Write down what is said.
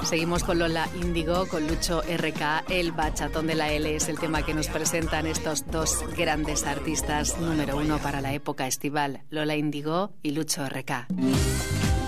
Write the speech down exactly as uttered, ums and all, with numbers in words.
Seguimos con Lola Índigo, con Lucho R K. El bachatón de la L es el tema que nos presentan estos dos grandes artistas número uno para la época estival, Lola Índigo y Lucho R K.